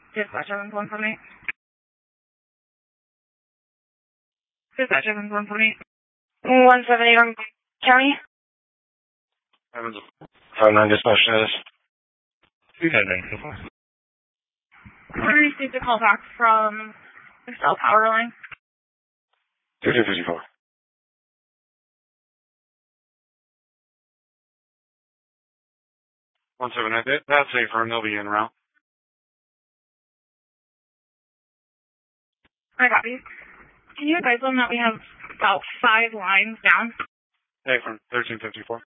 Dispatch 148. Dispatch 148. 178 on county. Evans 59 dispatch status. 299. I received a call back from the cell power line. 2254. That's a firm. They'll be en route. I copy. Can you advise them that we have about 5 lines down? Hey, from 1354.